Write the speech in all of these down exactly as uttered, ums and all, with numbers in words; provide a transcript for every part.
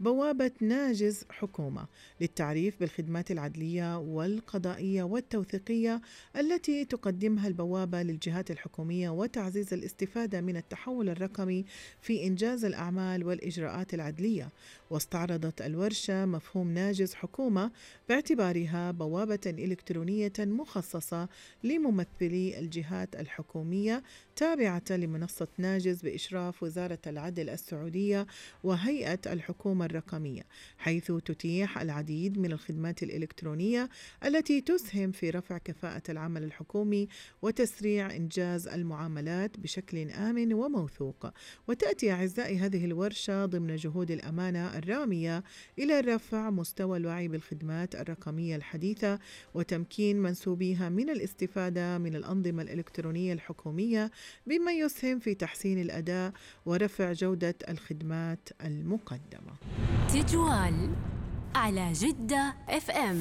بوابة ناجز حكومة للتعريف بالخدمات العدلية والقضائية والتوثيقية التي تقدمها البوابة للجهات الحكومية وتعزيز الاستفادة من التحول الرقمي في إنجاز الأعمال والإجراءات العدلية. واستعرضت الورشة مفهوم ناجز حكومة باعتبارها بوابة إلكترونية مخصصة لممثلي الجهات الحكومية تابعة لمنصة ناجز بإشراف وزارة العدل السعودية وهيئة الحكومة الرقمية، حيث تتيح العديد من الخدمات الإلكترونية التي تسهم في رفع كفاءة العمل الحكومي وتسريع إنجاز المعاملات بشكل آمن وموثوق. وتأتي أعزائي هذه الورشة ضمن جهود الأمانة الرامية إلى رفع مستوى الوعي بالخدمات الرقمية الحديثة وتمكين منسوبيها من الاستفادة من الأنظمة الإلكترونية الحكومية بما يسهم في تحسين الأداء ورفع جودة الخدمات المقدمة. تجوال على جدة اف ام.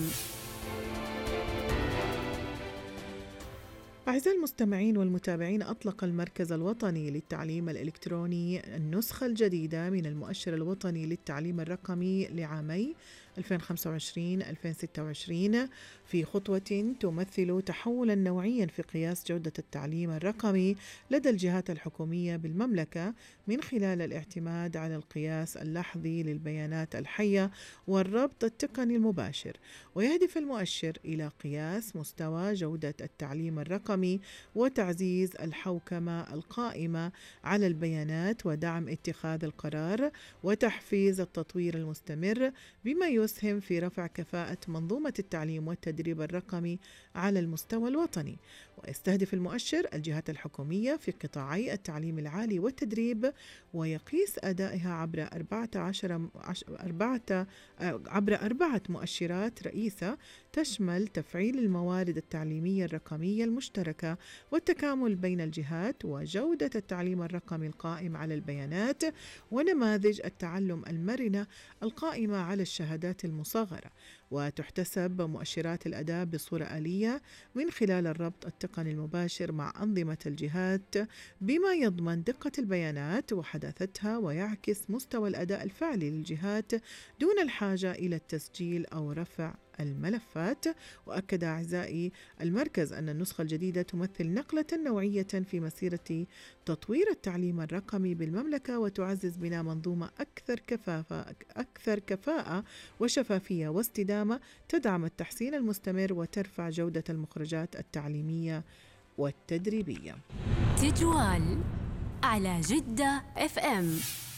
أعزائي المستمعين والمتابعين، أطلق المركز الوطني للتعليم الإلكتروني النسخة الجديدة من المؤشر الوطني للتعليم الرقمي لعامي ألفين وخمسة وعشرين ألفين وستة وعشرين في خطوة تمثل تحولا نوعيا في قياس جودة التعليم الرقمي لدى الجهات الحكومية بالمملكة من خلال الاعتماد على القياس اللحظي للبيانات الحية والربط التقني المباشر. ويهدف المؤشر إلى قياس مستوى جودة التعليم الرقمي وتعزيز الحوكمة القائمة على البيانات ودعم اتخاذ القرار وتحفيز التطوير المستمر بما يسهم في رفع كفاءة منظومة التعليم والتدريب الرقمي على المستوى الوطني. ويستهدف المؤشر الجهات الحكومية في قطاعي التعليم العالي والتدريب ويقيس أدائها عبر أربعة عشر أربعة عبر أربعة مؤشرات رئيسة تشمل تفعيل الموارد التعليمية الرقمية المشتركة والتكامل بين الجهات وجودة التعليم الرقمي القائم على البيانات ونماذج التعلم المرنة القائمة على الشهادات المصغرة. وتحتسب مؤشرات الأداء بصورة آلية من خلال الربط التقني المباشر مع أنظمة الجهات بما يضمن دقة البيانات وحداثتها ويعكس مستوى الأداء الفعلي للجهات دون الحاجة إلى التسجيل أو رفع الملفات. وأكد أعزائي المركز أن النسخة الجديدة تمثل نقلة نوعية في مسيرة تطوير التعليم الرقمي بالمملكة وتعزز بناء منظومة أكثر كفاءة أكثر كفاءة وشفافية واستدامة تدعم التحسين المستمر وترفع جودة المخرجات التعليمية والتدريبية. تجوال على جدة اف ام.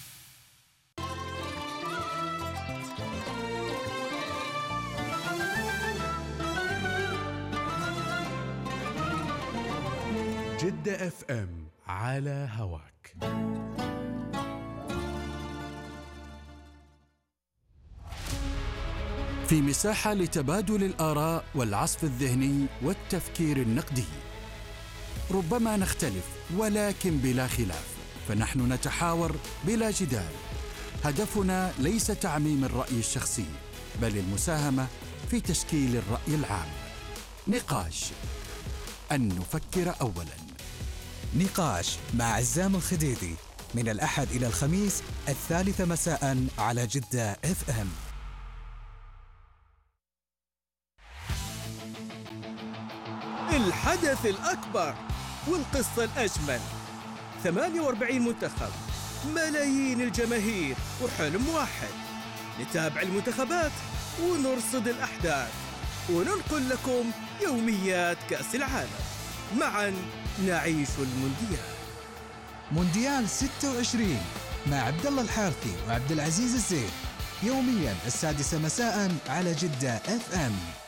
جدة اف ام على هواك. في مساحة لتبادل الآراء والعصف الذهني والتفكير النقدي. ربما نختلف ولكن بلا خلاف، فنحن نتحاور بلا جدال. هدفنا ليس تعميم الرأي الشخصي، بل المساهمة في تشكيل الرأي العام. نقاش، أن نفكر أولاً. نقاش مع عزام الخديدي من الأحد إلى الخميس الثالثة مساء على جدة اف ام. الحدث الأكبر والقصة الأجمل، ثمانية وأربعين منتخب، ملايين الجماهير وحلم واحد. نتابع المنتخبات ونرصد الأحداث وننقل لكم يوميات كأس العالم. معا نعيش المونديال. مونديال ستة وعشرين مع عبد الله الحارثي وعبد العزيز الزين، يوميا السادسة مساء على جدة اف ام.